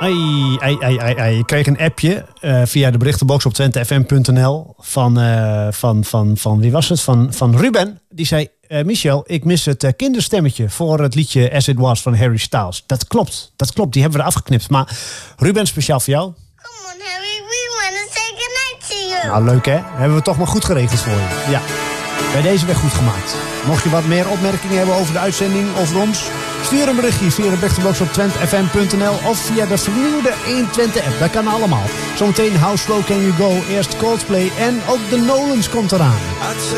Ik kreeg een appje via de berichtenbox op twentefm.nl van wie was het? Van Ruben. Die zei, Michel, ik mis het kinderstemmetje voor het liedje As It Was van Harry Styles. Dat klopt. Die hebben we er afgeknipt. Maar Ruben, speciaal voor jou. Come on, Harry, we want to say goodnight to you. Nou, leuk hè? Hebben we toch maar goed geregeld voor je. Ja, bij deze weg goed gemaakt. Mocht je wat meer opmerkingen hebben over de uitzending of ons, stuur een berichtje via de berichtenbox op twentefm.nl of via de vernieuwde 120-app. Dat kan allemaal. Zometeen How Slow Can You Go, eerst Coldplay en ook de Nolans komt eraan.